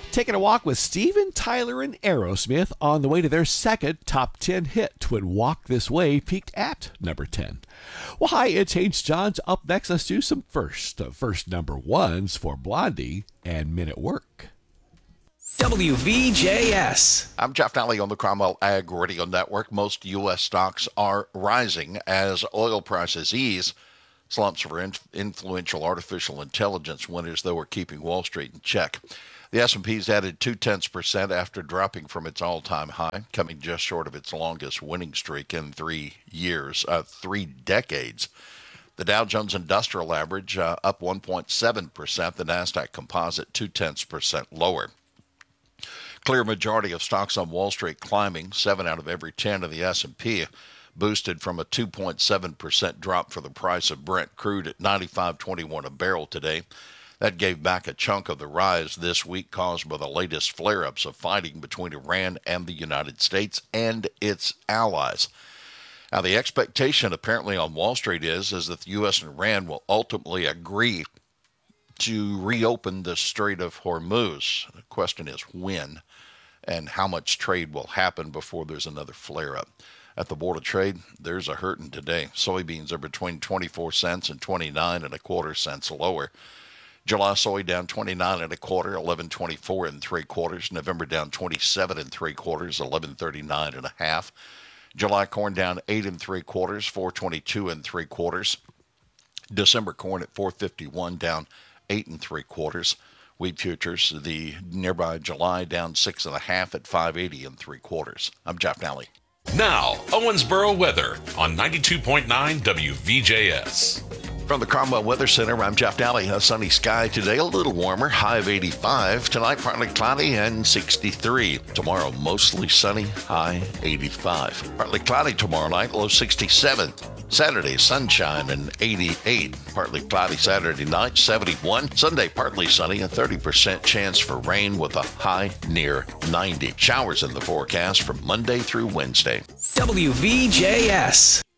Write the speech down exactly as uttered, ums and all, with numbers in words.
Taking a walk with Steven Tyler and Aerosmith on the way to their second top ten hit when Walk This Way peaked at number ten. Well, hi, it's Haynes Johns. Up next, let's do some first. Uh, first number ones for Blondie and Men at Work. W V J S. I'm Jeff Nally on the Cromwell Ag Radio Network. Most U S stocks are rising as oil prices ease. Slumps for in- influential artificial intelligence winners, though, are keeping Wall Street in check. The S and P's added two-tenths percent after dropping from its all-time high, coming just short of its longest winning streak in three years, uh, three decades. The Dow Jones Industrial Average uh, up one point seven percent. The NASDAQ Composite two-tenths percent lower. Clear majority of stocks on Wall Street climbing, seven out of every ten of the S and P, boosted from a two point seven percent drop for the price of Brent crude at ninety-five twenty-one a barrel today. That gave back a chunk of the rise this week caused by the latest flare-ups of fighting between Iran and the United States and its allies. Now, the expectation apparently on Wall Street is, is that the U S and Iran will ultimately agree to reopen the Strait of Hormuz. The question is when and how much trade will happen before there's another flare-up. At the Board of Trade, there's a hurting today. Soybeans are between twenty-four cents and twenty-nine and a quarter cents lower. July soy down twenty-nine and a quarter, eleven twenty-four and three quarters. November down twenty-seven and three quarters, eleven thirty-nine and a half. July corn down eight and three quarters, four twenty-two and three quarters. December corn at four fifty-one, down eight and three quarters. Wheat futures, the nearby July down six and a half at five eighty and three quarters. I'm Jeff Nally. Now, Owensboro weather on ninety-two point nine W V J S. From the Cromwell Weather Center, I'm Jeff Nally. A sunny sky today, a little warmer, high of eighty-five. Tonight, partly cloudy and sixty-three. Tomorrow, mostly sunny, high eighty-five. Partly cloudy tomorrow night, low sixty-seven. Saturday, sunshine and eighty-eight. Partly cloudy Saturday night, seventy-one. Sunday, partly sunny, a thirty percent chance for rain with a high near ninety. Showers in the forecast from Monday through Wednesday. W V J S.